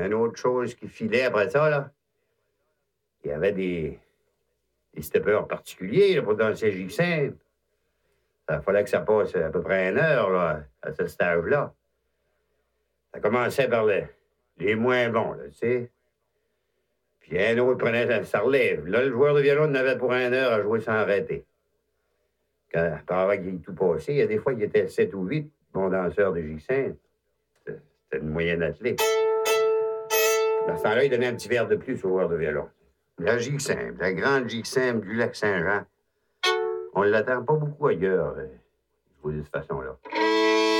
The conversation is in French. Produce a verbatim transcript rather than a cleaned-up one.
une autre chose qui filait après ça, là, il y avait des, des steppers particuliers là, pour danser Gigue simple. Il fallait que ça passe à peu près une heure là, à ce stage-là. Ça commençait par les, les moins bons, là, tu sais. Puis un autre prenait sa relève. Là, le joueur de violon en avait pour une heure à jouer sans arrêter. Quand, avant qu'il ait tout passé, il y a des fois qu'il était sept ou huit bons danseurs de Gigue simple. C'était une moyenne athlète. Dans ce temps-là, il donnait un petit verre de plus au joueur de violon. La gigue simple, la grande gigue simple du lac Saint-Jean, on ne l'attend pas beaucoup ailleurs, euh, de cette façon-là.